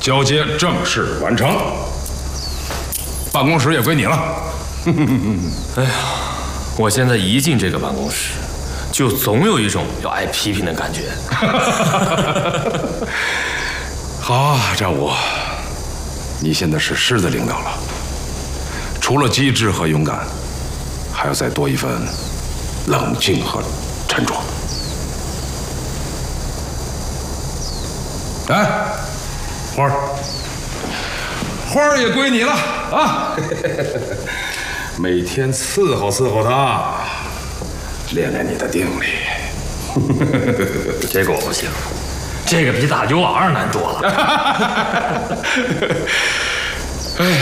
交接正式完成，办公室也归你了。 哎呀，我现在一进这个办公室，就总有一种要挨批评的感觉。 好啊，张武，你现在是师的领导了，除了机智和勇敢，还要再多一份冷静和沉着。哎，花儿，花儿也归你了啊！每天伺候伺候他，练练你的定力。 这个我不行，这个比打牛老二难多了。 哎呀，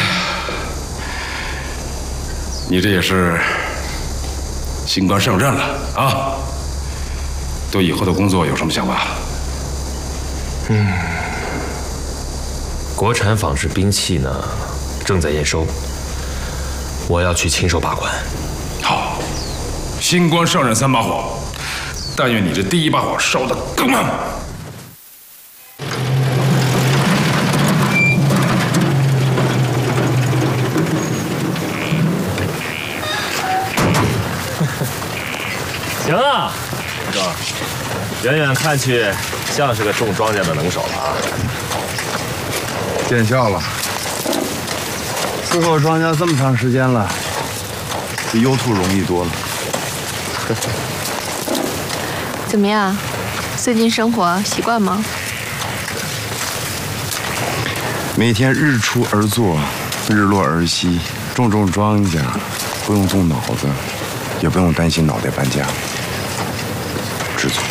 你这也是新官上任了啊！对以后的工作有什么想法？ 国产仿制兵器呢，正在验收，我要去亲手把关。 好，新官上任3把火，但愿你这第1把火烧得更旺。 行啊，哥，远远看去像是个种庄稼的能手了啊。 见效了，伺候庄稼这么长时间了，比优兔容易多了。 怎么样？最近生活习惯吗？ 每天日出而作，日落而息，种庄稼，不用动脑子，也不用担心脑袋搬家，知足。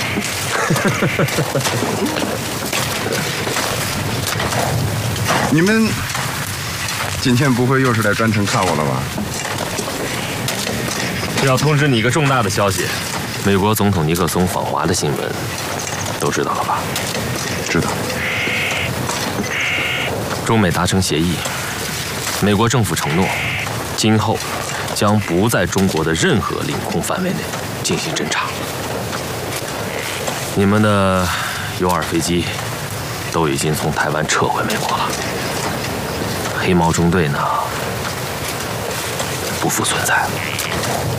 你们今天不会又是来专程看我了吧？ 要通知你一个重大的消息，美国总统尼克松访华的新闻，都知道了吧？ 知道。 中美达成协议，美国政府承诺，今后将不在中国的任何领空范围内进行侦察。你们的U-2飞机都已经从台湾撤回美国了。黑猫中队呢，不复存在了。